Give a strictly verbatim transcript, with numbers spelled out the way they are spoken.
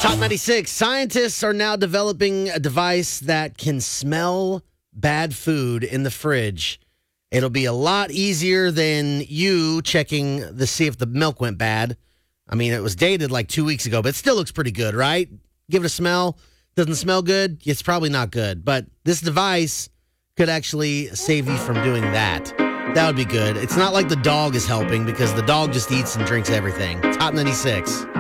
Hot ninety-six. Scientists are now developing a device that can smell bad food in the fridge. It'll be a lot easier than you checking to see if the milk went bad. I mean, it was dated like two weeks ago, but it still looks pretty good, right? Give it a smell. Doesn't smell good? It's probably not good. But this device could actually save you from doing that. That would be good. It's not like the dog is helping because the dog just eats and drinks everything. It's Hot ninety-six.